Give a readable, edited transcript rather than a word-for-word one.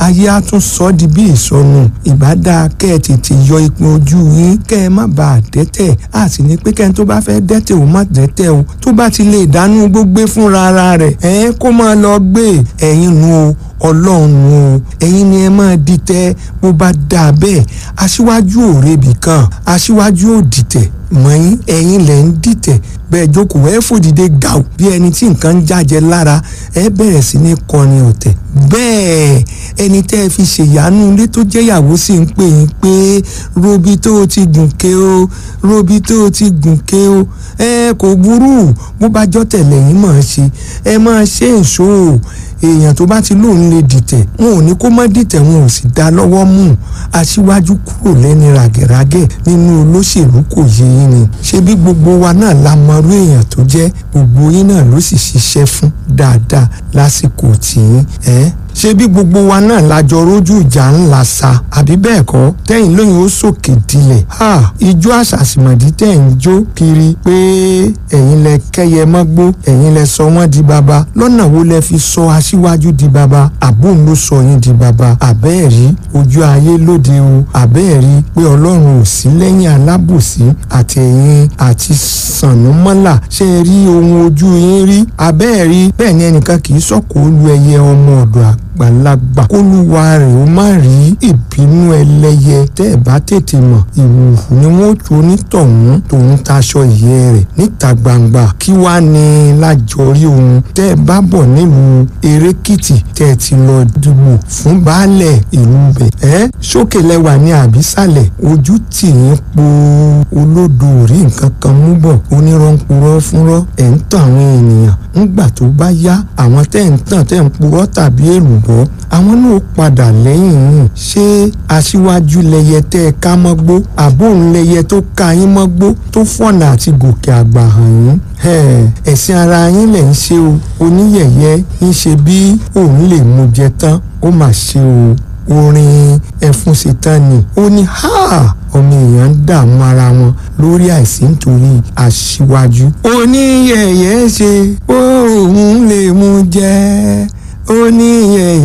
ayé á tún sọ di bí ìsọnù. Ìbá dáa kẹ́ ẹ tètè yọ ipin ojú yín kẹ́ ẹ má bàa dẹ́tẹ̀. A sì ní pé kẹ́ni tó bá fẹ́ dẹ́tẹ̀ ò má dẹ́tẹ̀ o. Tó bá ti lè dánú gbé fúnra ara rẹ̀ kó máa lọ gbé. Ẹ̀yin nu o, Ọlọ́run nu o. Ẹ̀yin ni ẹ máa dìtẹ̀ bó bá dáa bẹ́ẹ̀. Aṣíwájú ò rebì kan, aṣíwájú ò dìtẹ̀ mọ́yìn, ẹ̀yin lẹ̀ ń dìtẹ̀. Bẹ́ẹ̀ jókòó ẹ fòdìdé gàù bí ẹni tí nǹkan ń jájẹ lára, ẹ bẹ̀rẹ̀ sí ní kọrin ọ̀tẹ̀. Bẹ́ẹ̀ ẹni tẹ́ ẹ fi ṣèyànú ilé tó jẹ́yàwó sì ń pè yín pé robi tó o ti gùnkè o, robi tó o ti gùnkè o. Kò burú bó bá jọ́ tẹ̀lé yín máa ṣe, ẹ máa ṣe èso o. Èèyàn tó bá ti lóun lè dìtẹ̀, wọn ò ní kó má dìtẹ̀, wọn ò sì dá lọ́wọ́ mú. Aṣíwájú kúrò lẹ́ni ràgẹ̀ràgẹ̀ nínú olóṣèlú kò yé yín ni. Ṣé bí gbogbo wa náà la mọrú èèyàn tó jẹ́, gbogbo yín náà ló sì ṣiṣẹ́ fún dáadáa lásìkò tiyín. Ṣé bí gbogbo wa náà lájọ rójú ìjà ńlá sa, àbí bẹ́ẹ̀ kọ́? Tẹ́yìn lóyún ó sòkè dilẹ̀. Ijó àṣàṣìmọ̀dí tẹ̀ ń jó kiri pé ẹ̀yin lẹ kẹ́yẹ mọ́gbó, ẹ̀yin lẹ sọ wọ́n di baba. Lọ́nà wo lẹ fi sọ aṣíwájú di baba? Àbóun ló sọ yín di baba? Àbẹ́ẹ̀rí ojú ayé lóde o. Àbẹ́ẹ̀rí pé Ọlọ́run ò sí lẹ́yìn alábòsí àtẹ̀yìn àti sànúmọ́là. Ṣé ẹ rí ohun ojú yín rí? Àbẹ́ẹ̀rí bẹ́ẹ̀ ni ẹnìkan kì í sọ̀kò lu ẹyẹ ọmọ ọ̀dọ̀ àgbàlagbà kólúwa rẹ̀ ó má rí ìbínú ẹlẹ́yẹ. Tẹ́ ẹ̀ bá tètè mọ̀, ìwòhù ni wọ́n tó onítọ̀hún tòun taṣọ ìyẹ́ rẹ̀ níta gbangba. Kí wá ní lájọrí ohun tẹ́ ẹ bá bọ̀ nílùú Erékìtì tẹ́ ẹ ti lọ dìbò fún baálẹ̀ ìlú bẹ̀. Sókè lẹ́wà ní àbísàlẹ̀, ojú tì yín po olódo rí nǹkan kan mú bọ̀. Onírànpurọ́ fúnrọ́ ẹ̀ ń tàn àwọn ènìyàn. Ńgbà tó bá yá, àwọn tẹ́ ń tàn tẹ́ ń purọ́ tàbí èlùbọ́, àwọn náà padà lẹ́yìn yìí. Ṣé aṣíwájú lẹyẹ tẹ́ ẹ ká mọ́gbó? Àbóun lẹyẹ tó ká yín mọ́gbó tó fọ̀nà àti gòkè àgbà hàn yín? Ẹ̀sìn ara yín lẹ̀ ń ṣe o. Oníyẹ̀yẹ́ ń ṣe bí òun lè mú jẹ tán, ó mà ṣe o. Orin ẹfun ṣetán ni ó ní ọmọ èèyàn ń dààmú ara wọn lórí àìsí nítorí aṣíwájú. Oníyẹ̀yẹ́ ṣe òun lè mú jẹ, oníyẹ̀yẹ́